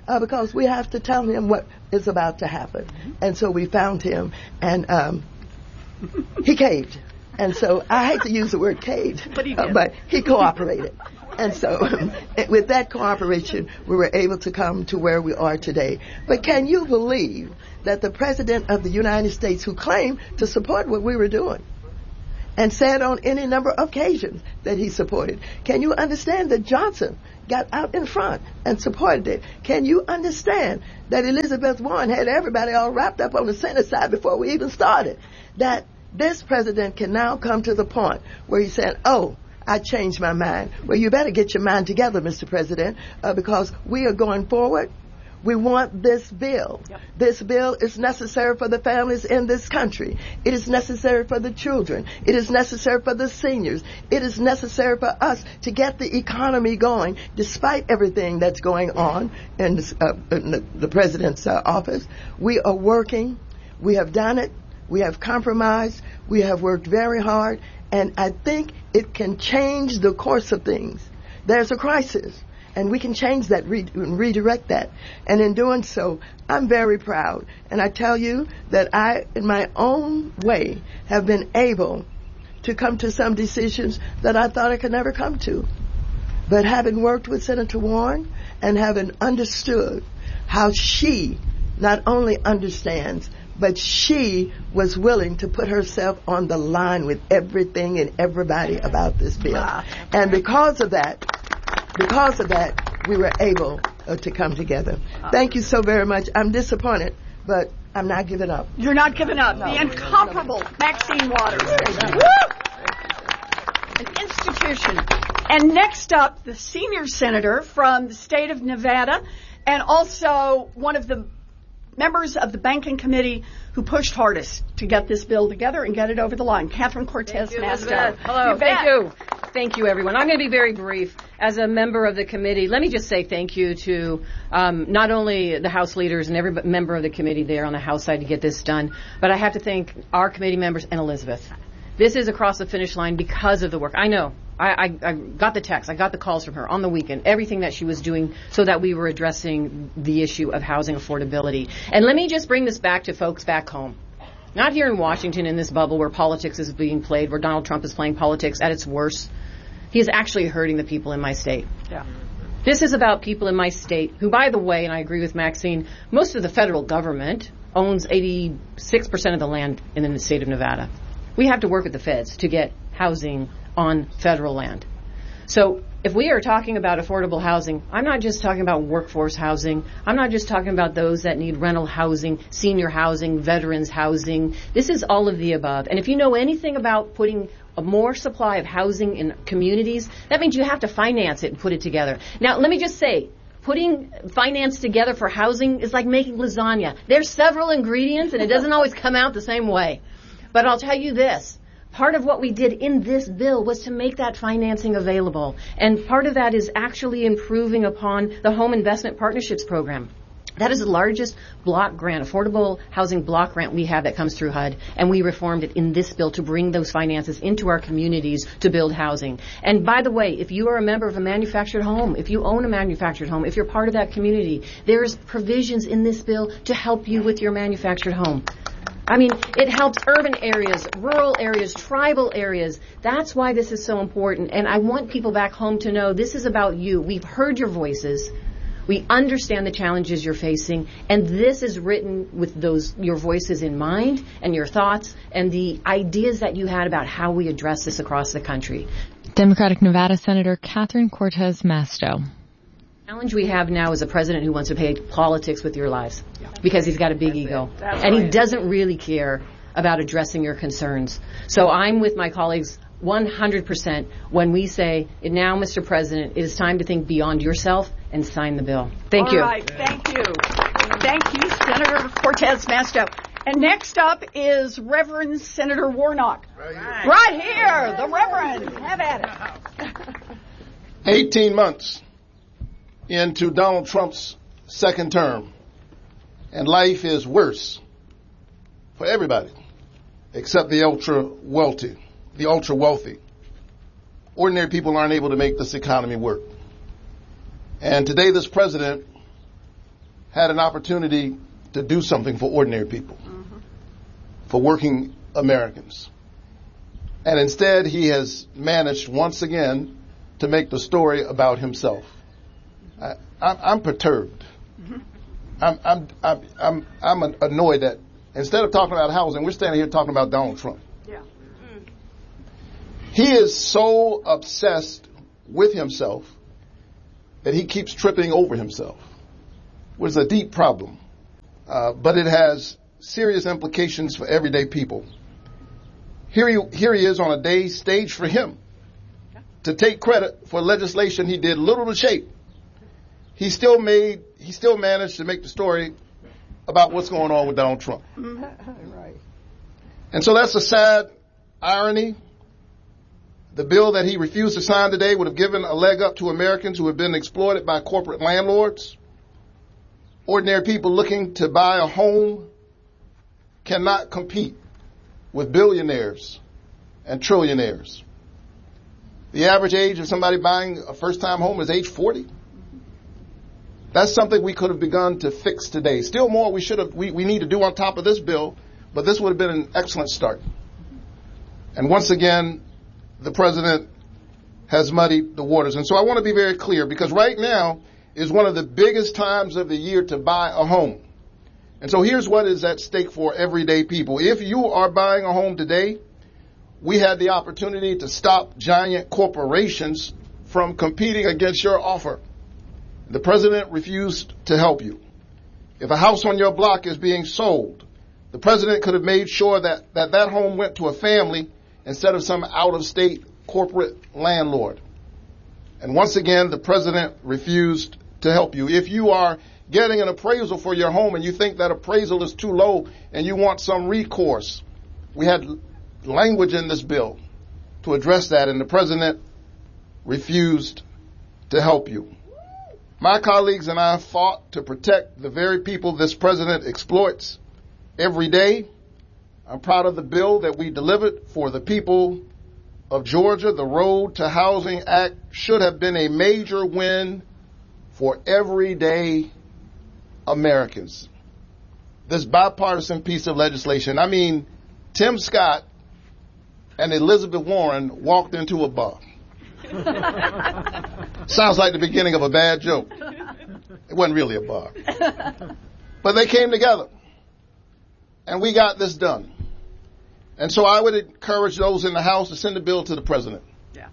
uh, because we have to tell him what is about to happen. And so we found him, and um, he caved. And so I hate to use the word caved, but he, uh, but he cooperated. And so with that cooperation, we were able to come to where we are today. But can you believe that the President of the United States, who claimed to support what we were doing, and said on any number of occasions that he supported, can you understand that Johnson got out in front and supported it? Can you understand that Elizabeth Warren had everybody all wrapped up on the Senate side before we even started? That this president can now come to the point where he said, oh, I changed my mind. Well, you better get your mind together, Mister President, uh, because we are going forward. We want this bill. Yep. This bill is necessary for the families in this country. It is necessary for the children. It is necessary for the seniors. It is necessary for us to get the economy going, despite everything that's going on in, this, uh, in the, the president's uh, office. We are working. We have done it. We have compromised. We have worked very hard. And I think it can change the course of things. There's a crisis, and we can change that, re- redirect that. And in doing so, I'm very proud. And I tell you that I, in my own way, have been able to come to some decisions that I thought I could never come to. But having worked with Senator Warren and having understood how she not only understands, but she was willing to put herself on the line with everything and everybody about this bill. Wow. And because of that, because of that, we were able uh, to come together. Thank you so very much. I'm disappointed, but I'm not giving up. You're not giving up. No. The incomparable Maxine Waters. Woo! An institution. And next up, the senior senator from the state of Nevada, and also one of the members of the banking committee who pushed hardest to get this bill together and get it over the line. Catherine Cortez Masto. Hello. You thank bet. you. Thank you, everyone. I'm going to be very brief. As a member of the committee, let me just say thank you to um, not only the House leaders and every member of the committee there on the House side to get this done, but I have to thank our committee members and Elizabeth. This is across the finish line because of the work. I know. I, I, I got the text. I got the calls from her on the weekend, everything that she was doing so that we were addressing the issue of housing affordability. And let me just bring this back to folks back home. Not here in Washington in this bubble where politics is being played, where Donald Trump is playing politics at its worst. He is actually hurting the people in my state. Yeah. This is about people in my state who, by the way, and I agree with Maxine, most of the federal government owns eighty-six percent of the land in the state of Nevada. We have to work with the feds to get housing on federal land. So if we are talking about affordable housing, I'm not just talking about workforce housing. I'm not just talking about those that need rental housing, senior housing, veterans housing. This is all of the above. And if you know anything about putting a more supply of housing in communities, that means you have to finance it and put it together. Now, let me just say, putting finance together for housing is like making lasagna. There's several ingredients, and it doesn't always come out the same way. But I'll tell you this. Part of what we did in this bill was to make that financing available. And part of that is actually improving upon the Home Investment Partnerships Program. That is the largest block grant, affordable housing block grant we have that comes through H U D, and we reformed it in this bill to bring those finances into our communities to build housing. And by the way, if you are a member of a manufactured home, if you own a manufactured home, if you're part of that community, there's provisions in this bill to help you with your manufactured home. I mean, it helps urban areas, rural areas, tribal areas. That's why this is so important. And I want people back home to know this is about you. We've heard your voices. We understand the challenges you're facing. And this is written with those your voices in mind and your thoughts and the ideas that you had about how we address this across the country. Democratic Nevada Senator Catherine Cortez Masto. The challenge we have now is a president who wants to play politics with your lives because he's got a big ego. And he doesn't really care about addressing your concerns. So I'm with my colleagues one hundred percent when we say, now, Mister President, it is time to think beyond yourself and sign the bill. Thank All you. All right. Thank you. Thank you, Senator Cortez Masto. And next up is Reverend Senator Warnock. Right, right here, the Reverend. Have at it. eighteen months into Donald Trump's second term, and life is worse for everybody except the ultra wealthy. The ultra wealthy. Ordinary people aren't able to make this economy work. And today this president had an opportunity to do something for ordinary people, mm-hmm. for working Americans. And instead, he has managed once again to make the story about himself. I, I'm, I'm perturbed. Mm-hmm. I'm, I'm, I'm, I'm, I'm annoyed that instead of talking about housing, we're standing here talking about Donald Trump. Yeah. Mm. He is so obsessed with himself that he keeps tripping over himself, which is a deep problem. Uh, but it has serious implications for everyday people. Here he, here he is on a day staged for him to take credit for legislation he did little to shape. He still made, he still managed to make the story about what's going on with Donald Trump. Right. And so that's a sad irony. The bill that he refused to sign today would have given a leg up to Americans who have been exploited by corporate landlords. Ordinary people looking to buy a home cannot compete with billionaires and trillionaires. The average age of somebody buying a first-time home is age forty. That's something we could have begun to fix today. Still more we should have, we, we need to do on top of this bill, but this would have been an excellent start. And once again, the president has muddied the waters. And so I want to be very clear, because right now is one of the biggest times of the year to buy a home. And so here's what is at stake for everyday people. If you are buying a home today, we had the opportunity to stop giant corporations from competing against your offer. The president refused to help you. If a house on your block is being sold, the president could have made sure that that, that home went to a family instead of some out-of-state corporate landlord. And once again, the president refused to help you. If you are getting an appraisal for your home and you think that appraisal is too low and you want some recourse, we had language in this bill to address that, and the president refused to help you. My colleagues and I fought to protect the very people this president exploits every day. I'm proud of the bill that we delivered for the people of Georgia. The Road to Housing Act should have been a major win for everyday Americans. This bipartisan piece of legislation, I mean, Tim Scott and Elizabeth Warren walked into a bar. Sounds like the beginning of a bad joke. It wasn't really a bar. But they came together, and we got this done. And so I would encourage those in the House to send the bill to the president. Yeah.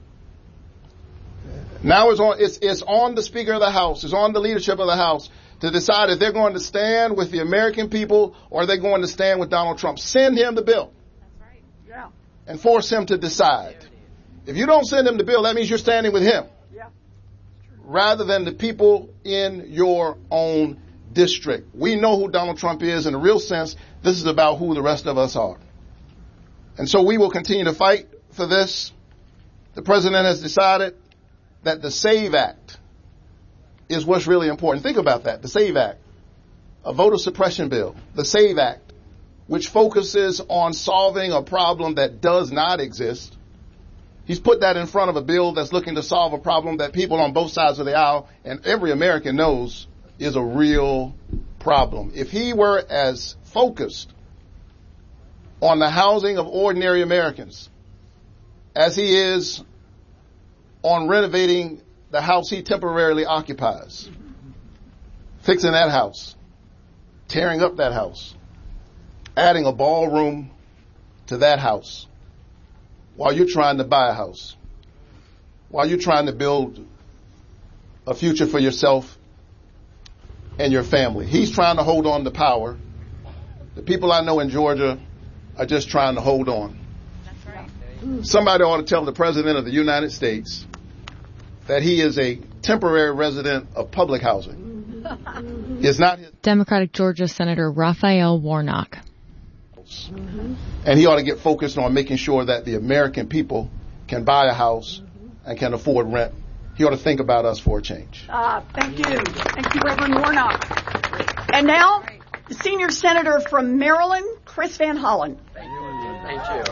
Now it's on, it's, it's on the Speaker of the House, it's on the leadership of the House to decide if they're going to stand with the American people or are they going to stand with Donald Trump. Send him the bill. That's right. Yeah. And force him to decide. If you don't send him the bill, that means you're standing with him. Yeah. Rather than the people in your own district. We know who Donald Trump is. In a real sense, this is about who the rest of us are. And so we will continue to fight for this. The president has decided that the SAVE Act is what's really important. Think about that, the SAVE Act, a voter suppression bill, the SAVE Act, which focuses on solving a problem that does not exist. He's put that in front of a bill that's looking to solve a problem that people on both sides of the aisle and every American knows is a real problem. If he were as focused on the housing of ordinary Americans as he is on renovating the house he temporarily occupies, fixing that house, tearing up that house, adding a ballroom to that house, while you're trying to buy a house, while you're trying to build a future for yourself and your family. He's trying to hold on to power. The people I know in Georgia are just trying to hold on. That's right. Somebody ought to tell the President of the United States that he is a temporary resident of public housing. It's not his. Democratic Georgia Senator Raphael Warnock. Mm-hmm. And he ought to get focused on making sure that the American people can buy a house and can afford rent. He ought to think about us for a change. Uh, thank you. Thank you, Reverend Warnock. And now, the senior senator from Maryland, Chris Van Hollen. Thank you.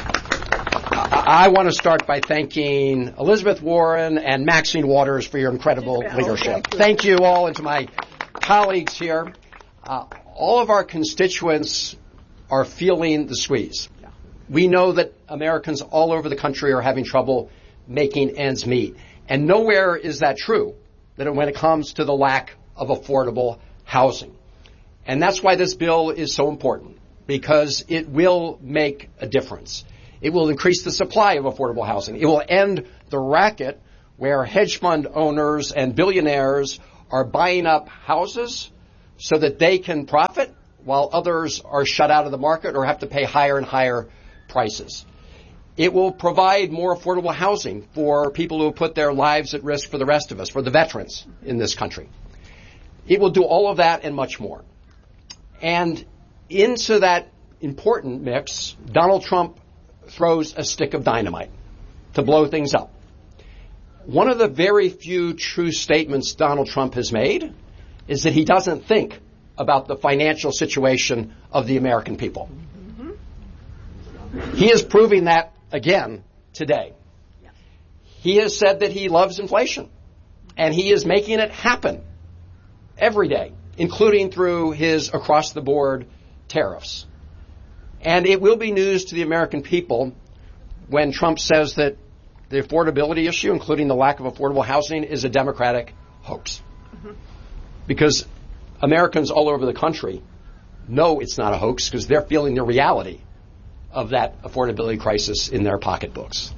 I want to start by thanking Elizabeth Warren and Maxine Waters for your incredible leadership. Thank you all, and to my colleagues here, uh, all of our constituents are feeling the squeeze. We know that Americans all over the country are having trouble making ends meet. And nowhere is that true that when it comes to the lack of affordable housing. And that's why this bill is so important, because it will make a difference. It will increase the supply of affordable housing. It will end the racket where hedge fund owners and billionaires are buying up houses so that they can profit while others are shut out of the market or have to pay higher and higher prices. It will provide more affordable housing for people who put their lives at risk for the rest of us, for the veterans in this country. It will do all of that and much more. And into that important mix, Donald Trump throws a stick of dynamite to blow things up. One of the very few true statements Donald Trump has made is that he doesn't think about the financial situation of the American people. He is proving that again today. He has said that he loves inflation, and he is making it happen every day, including through his across-the-board tariffs. And it will be news to the American people when Trump says that the affordability issue, including the lack of affordable housing, is a Democratic hoax. Mm-hmm. Because Americans all over the country know it's not a hoax because they're feeling the reality of that affordability crisis in their pocketbooks.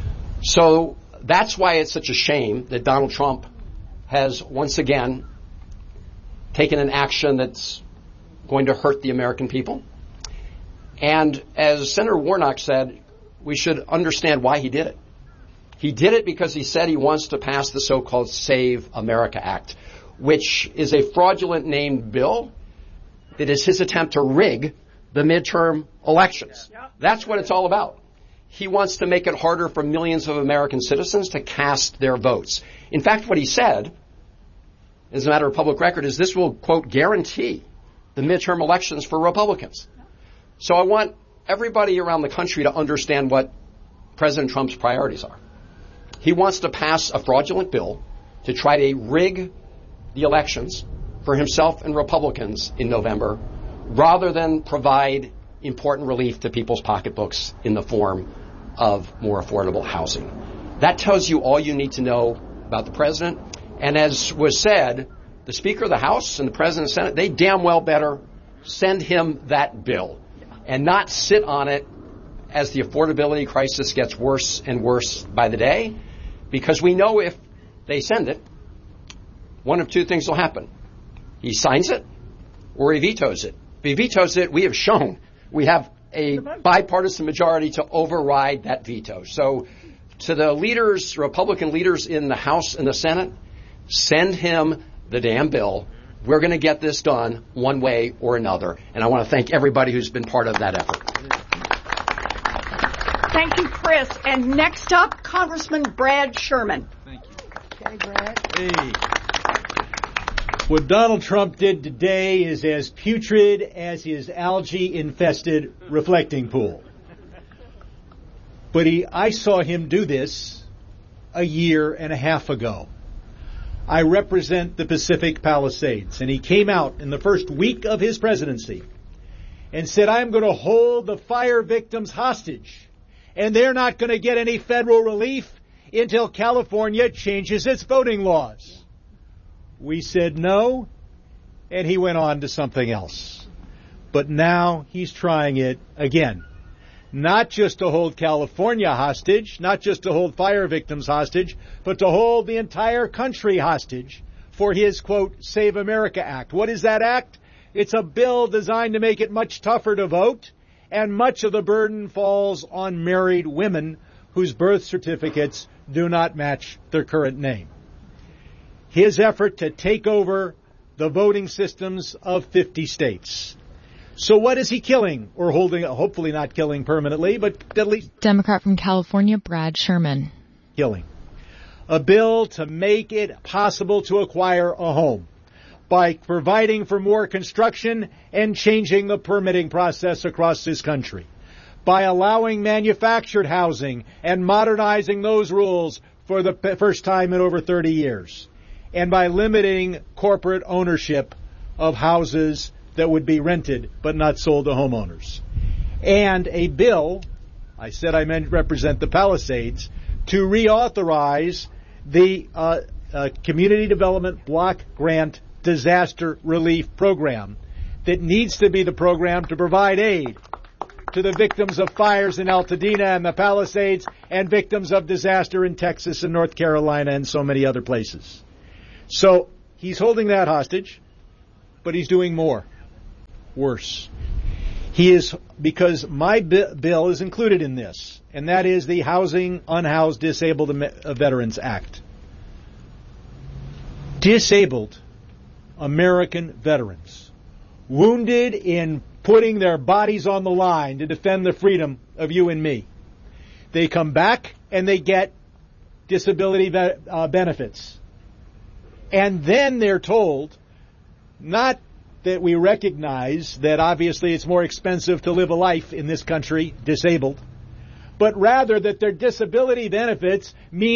So that's why it's such a shame that Donald Trump has once again taken an action that's going to hurt the American people. And as Senator Warnock said, we should understand why he did it. He did it because he said he wants to pass the so-called Save America Act, which is a fraudulent named bill that is his attempt to rig the midterm elections. That's what it's all about. He wants to make it harder for millions of American citizens to cast their votes. In fact, what he said, as a matter of public record, is this will, quote, guarantee the midterm elections for Republicans. So I want everybody around the country to understand what President Trump's priorities are. He wants to pass a fraudulent bill to try to rig the elections for himself and Republicans in November, rather than provide important relief to people's pocketbooks in the form of more affordable housing. That tells you all you need to know about the president. And as was said, the Speaker of the House and the President of the Senate, they damn well better send him that bill and not sit on it as the affordability crisis gets worse and worse by the day, because we know if they send it, one of two things will happen. He signs it or he vetoes it. If he vetoes it, we have shown we have a bipartisan majority to override that veto. So to the leaders, Republican leaders in the House and the Senate, send him the damn bill. We're going to get this done one way or another. And I want to thank everybody who's been part of that effort. Thank you, Chris. And next up, Congressman Brad Sherman. Thank you. Okay, Brad. Hey. What Donald Trump did today is as putrid as his algae-infested reflecting pool. But he, I saw him do this a year and a half ago. I represent the Pacific Palisades, and he came out in the first week of his presidency and said, I'm going to hold the fire victims hostage, and they're not going to get any federal relief until California changes its voting laws. We said no, and he went on to something else. But now he's trying it again. Not just to hold California hostage, not just to hold fire victims hostage, but to hold the entire country hostage for his, quote, Save America Act. What is that act? It's a bill designed to make it much tougher to vote, and much of the burden falls on married women whose birth certificates do not match their current name. His effort to take over the voting systems of fifty states. So what is he killing, or holding, hopefully not killing permanently, but at least... Democrat from California, Brad Sherman. Killing. A bill to make it possible to acquire a home by providing for more construction and changing the permitting process across this country. By allowing manufactured housing and modernizing those rules for the first time in over thirty years. and by limiting corporate ownership of houses that would be rented but not sold to homeowners. And a bill, I said I meant represent the Palisades, to reauthorize the uh, uh, Community Development Block Grant Disaster Relief Program that needs to be the program to provide aid to the victims of fires in Altadena and the Palisades and victims of disaster in Texas and North Carolina and so many other places. So he's holding that hostage, but he's doing more. Worse. He is, because my bi- bill is included in this, and that is the Housing Unhoused Disabled Am- Veterans Act. Disabled American veterans, wounded in putting their bodies on the line to defend the freedom of you and me. They come back and they get disability be- uh, benefits. And then they're told, not that we recognize that obviously it's more expensive to live a life in this country disabled, but rather that their disability benefits mean